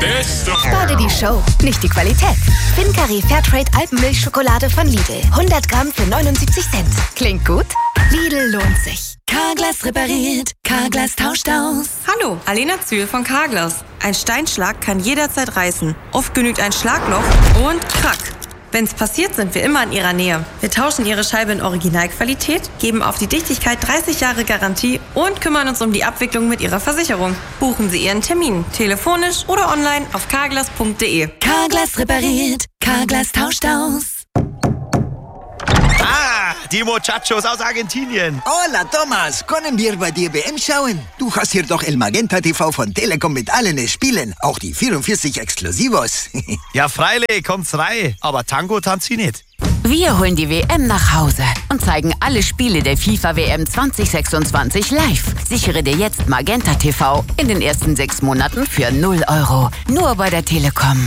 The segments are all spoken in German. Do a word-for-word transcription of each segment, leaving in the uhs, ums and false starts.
Beste. Spare die Show, nicht die Qualität. Fincari Fairtrade Alpenmilchschokolade von Lidl. hundert Gramm für neunundsiebzig Cent. Klingt gut? Lidl lohnt sich. Carglass repariert, Carglass tauscht aus. Hallo, Alena Zühl von Carglass. Ein Steinschlag kann jederzeit reißen. Oft genügt ein Schlagloch und krack. Wenn's passiert, sind wir immer in Ihrer Nähe. Wir tauschen Ihre Scheibe in Originalqualität, geben auf die Dichtigkeit dreißig Jahre Garantie und kümmern uns um die Abwicklung mit Ihrer Versicherung. Buchen Sie Ihren Termin, telefonisch oder online auf carglass punkt de. Carglass repariert, Carglass tauscht aus. Ah, die Muchachos aus Argentinien. Hola, Thomas. Können wir bei dir W M schauen? Du hast hier doch El Magenta T V von Telekom mit allen Spielen. Auch die vierundvierzig Exklusivos. Ja, freilich, kommt's rein. Aber Tango tanzt sie nicht. Wir holen die W M nach Hause und zeigen alle Spiele der FIFA W M zwanzig sechsundzwanzig live. Sichere dir jetzt Magenta T V in den ersten sechs Monaten für null Euro. Nur bei der Telekom.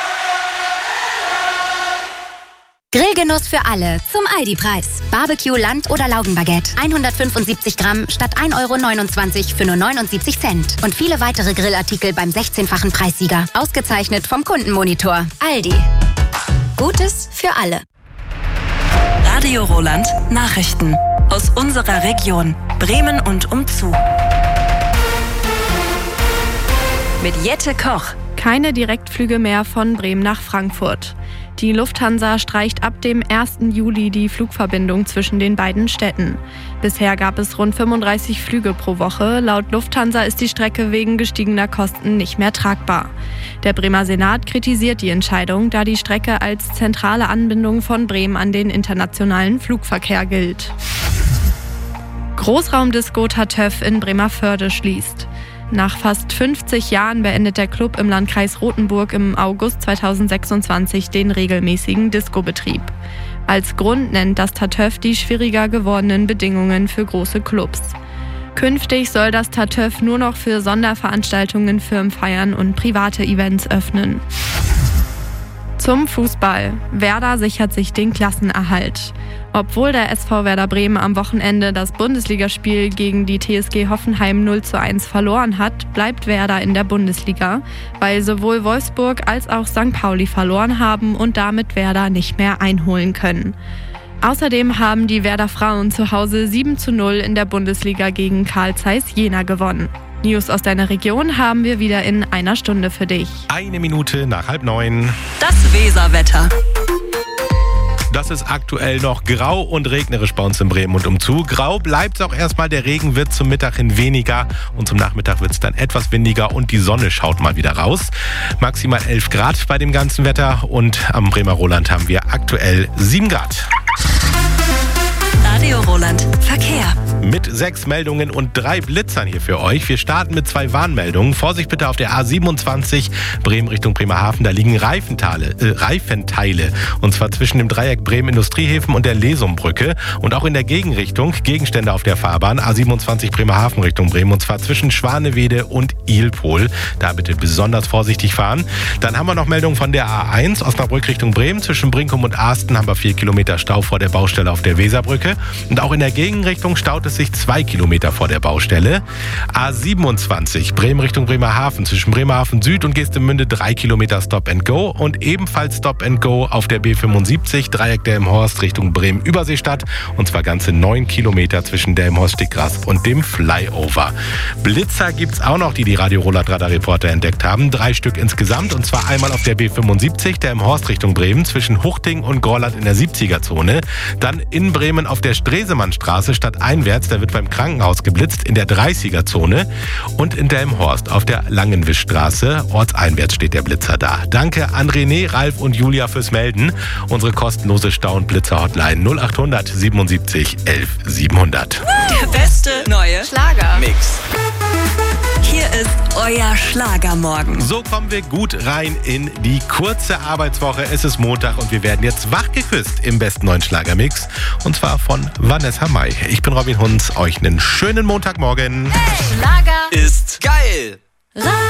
Grillgenuss für alle zum Aldi-Preis. Barbecue, Land- oder Laugenbaguette. hundertfünfundsiebzig Gramm statt ein Euro neunundzwanzig für nur neunundsiebzig Cent. Und viele weitere Grillartikel beim sechzehnfachen Preissieger. Ausgezeichnet vom Kundenmonitor. Aldi. Gutes für alle. Radio Roland Nachrichten aus unserer Region Bremen und umzu. Mit Jette Koch. Keine Direktflüge mehr von Bremen nach Frankfurt. Die Lufthansa streicht ab dem ersten Juli die Flugverbindung zwischen den beiden Städten. Bisher gab es rund fünfunddreißig Flüge pro Woche. Laut Lufthansa ist die Strecke wegen gestiegener Kosten nicht mehr tragbar. Der Bremer Senat kritisiert die Entscheidung, da die Strecke als zentrale Anbindung von Bremen an den internationalen Flugverkehr gilt. Großraumdisco Tatöff in Bremervörde schließt. Nach fast fünfzig Jahren beendet der Club im Landkreis Rothenburg im August zweitausendsechsundzwanzig den regelmäßigen Discobetrieb. Als Grund nennt das Tatöff die schwieriger gewordenen Bedingungen für große Clubs. Künftig soll das Tatöff nur noch für Sonderveranstaltungen, Firmenfeiern und private Events öffnen. Zum Fußball. Werder sichert sich den Klassenerhalt. Obwohl der S V Werder Bremen am Wochenende das Bundesligaspiel gegen die T S G Hoffenheim null zu eins verloren hat, bleibt Werder in der Bundesliga, weil sowohl Wolfsburg als auch Sankt Pauli verloren haben und damit Werder nicht mehr einholen können. Außerdem haben die Werder Frauen zu Hause sieben zu null in der Bundesliga gegen Carl Zeiss Jena gewonnen. News aus deiner Region haben wir wieder in einer Stunde für dich. Eine Minute nach halb neun. Das Weserwetter. Das ist aktuell noch grau und regnerisch bei uns in Bremen und umzu. Grau bleibt es auch erstmal, der Regen wird zum Mittag hin weniger und zum Nachmittag wird es dann etwas windiger und die Sonne schaut mal wieder raus. Maximal elf Grad bei dem ganzen Wetter und am Bremer Roland haben wir aktuell sieben Grad. Radio Roland Verkehr. Mit sechs Meldungen und drei Blitzern hier für euch. Wir starten mit zwei Warnmeldungen. Vorsicht bitte auf der A siebenundzwanzig Bremen Richtung Bremerhaven. Da liegen Reifenteile, äh, Reifenteile. Und zwar zwischen dem Dreieck Bremen Industriehäfen und der Lesumbrücke. Und auch in der Gegenrichtung Gegenstände auf der Fahrbahn. A siebenundzwanzig Bremerhaven Richtung Bremen. Und zwar zwischen Schwanewede und Ilpol. Da bitte besonders vorsichtig fahren. Dann haben wir noch Meldungen von der A eins Osnabrück Richtung Bremen. Zwischen Brinkum und Asten haben wir vier Kilometer Stau vor der Baustelle auf der Weserbrücke. Und auch in der Gegenrichtung staut es sich zwei Kilometer vor der Baustelle. A siebenundzwanzig Bremen Richtung Bremerhaven. Zwischen Bremerhaven Süd und Geestemünde drei Kilometer Stop and Go. Und ebenfalls Stop and Go auf der B fünfundsiebzig Dreieck Delmenhorst Richtung Bremen-Überseestadt. Und zwar ganze neun Kilometer zwischen Delmenhorst-Stickgras und dem Flyover. Blitzer gibt's auch noch, die die Radio Roland Radar Reporter entdeckt haben. Drei Stück insgesamt. Und zwar einmal auf der B fünfundsiebzig Delmenhorst Richtung Bremen zwischen Huchting und Gorland in der siebziger-Zone. Dann in Bremen auf der Stresemannstraße stadteinwärts, da wird beim Krankenhaus geblitzt, in der dreißiger-Zone. Und in Delmenhorst auf der Langenwischstraße, ortseinwärts steht der Blitzer da. Danke an René, Ralf und Julia fürs Melden. Unsere kostenlose Stau- und Blitzer-Hotline null achthundert siebenundsiebzig elf siebenhundert. Der beste neue Schlager-Mix. Hier ist euer Schlagermorgen. So kommen wir gut rein in die kurze Arbeitswoche. Es ist Montag und wir werden jetzt wach geküsst im besten neuen Schlagermix. Und zwar von Vanessa Mai. Ich bin Robin Hunz. Euch einen schönen Montagmorgen. Hey, Schlager Ist geil!